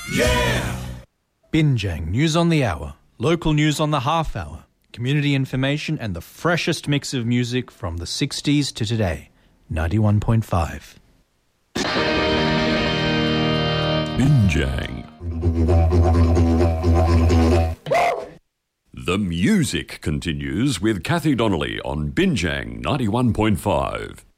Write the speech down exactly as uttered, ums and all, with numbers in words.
Yeah! Binjang News on the Hour, local news on the half hour, community information and the freshest mix of music from the sixties to today. ninety-one point five. Binjang. The music continues with Kathy Donnelly on Binjang ninety-one point five.